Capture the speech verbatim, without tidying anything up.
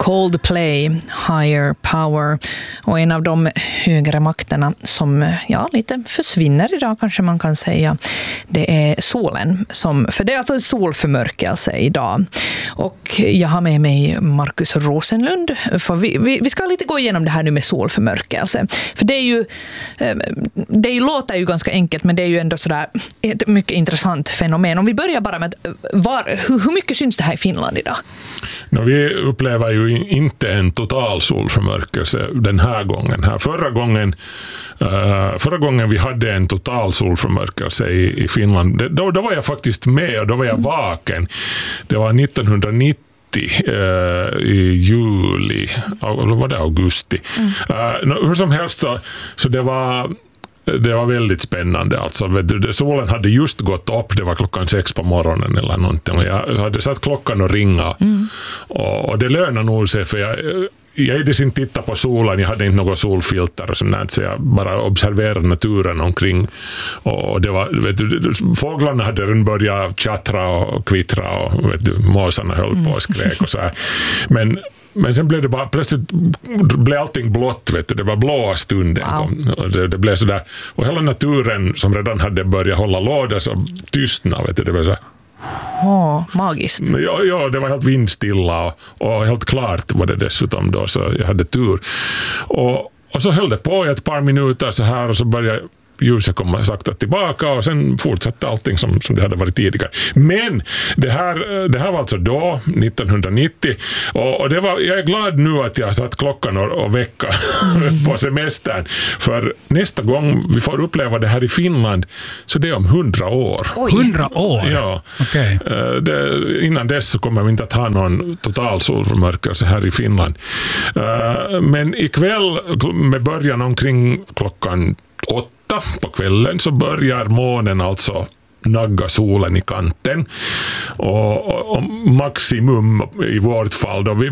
Coldplay, Higher Power, och en av de högre makterna som ja, lite försvinner idag kanske man kan säga, det är solen, som, för det är alltså solförmörkelse idag. Och jag har med mig Markus Rosenlund, för vi, vi, vi ska lite gå igenom det här nu med solförmörkelse, för det är ju det är ju, låter ju ganska enkelt, men det är ju ändå sådär ett mycket intressant fenomen. Om vi börjar bara med var, hur, hur mycket syns det här i Finland idag? No, vi upplever ju inte en total solförmörkelse den här gången. Här. Förra gången uh, förra gången vi hade en total solförmörkelse i, i Finland, det, då, då var jag faktiskt med och då var jag vaken. Det var nittonhundranittio Uh, i juli, eller var det augusti. Mm. Uh, no, hur som helst så, så det var det var väldigt spännande. Alltså, vet du, solen hade just gått upp, det var klockan sex på morgonen eller någonting, och jag hade satt klockan och ringa. Mm. och, och det lönar nog sig, för jag Jag hade inte tittat på solen, jag hade inte något solfilter och sånt, så jag bara observerade naturen omkring. Och det var, vet du, fåglarna hade redan börjat tjattra och kvittra, och vet du, måsarna höll på och skrek och så här. Men Men sen blev det bara, plötsligt blev allting blått, vet du, det var blåa stunden. Wow. Och det, det blev sådär, och hela naturen som redan hade börjat hålla låda så tystnade, vet du, det var så. Åh, oh, magiskt. Ja, ja, det var helt vindstilla och, och helt klart var det dessutom då, så jag hade tur. Och, och så höll det på i ett par minuter så här, och så började ljuset komma sakta tillbaka, och sen fortsatte allting som, som det hade varit tidigare. Men det här, det här var alltså då, nittonhundranittio, och, och det var, jag är glad nu att jag satt klockan och, och vecka mm. på semestern, för nästa gång vi får uppleva det här i Finland, så det är om hundra år. Hundra år? Ja. Okay. Det, innan dess så kommer vi inte att ha någon total solförmörkelse här i Finland. Men ikväll, med början omkring klockan åtta på kvällen, så börjar månen alltså nagga solen i kanten, och, och, och maximum i vårt fall då, vi,